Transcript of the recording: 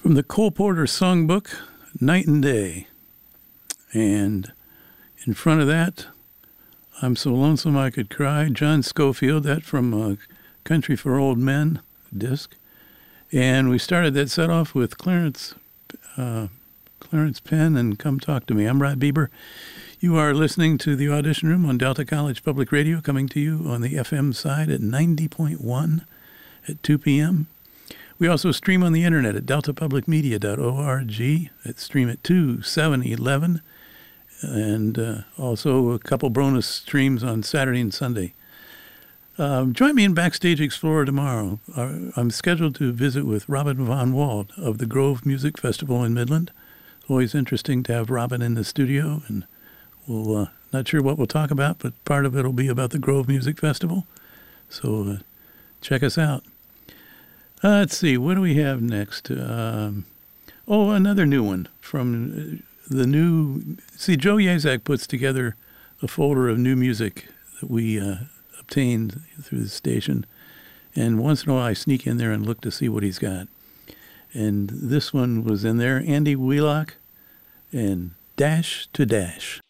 from the Cole Porter Songbook, Night and Day. And in front of that, I'm So Lonesome I Could Cry, John Scofield, that from Country for Old Men disc. And we started that set off with Clarence Penn and Come Talk to Me. I'm Rod Bieber. You are listening to the Audition Room on Delta College Public Radio, coming to you on the FM side at 90.1 at 2 p.m. We also stream on the internet at deltapublicmedia.org. It's stream at 2, 7, 11, and also a couple bonus streams on Saturday and Sunday. Join me in Backstage Explorer tomorrow. I'm scheduled to visit with Robin Von Wald of the Grove Music Festival in Midland. It's always interesting to have Robin in the studio, and we'll not sure what we'll talk about, but part of it will be about the Grove Music Festival. So check us out. Let's see, what do we have next? Another new one from the new... See, Joe Yazak puts together a folder of new music that we obtained through the station, and once in a while I sneak in there and look to see what he's got. And this one was in there, Andy Wheelock and Dash to Dash.